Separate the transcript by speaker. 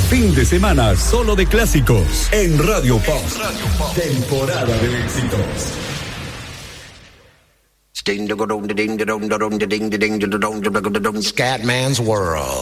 Speaker 1: fin de semana solo de clásicos en Radio Pop. Temporada de éxitos.
Speaker 2: Scatman's World.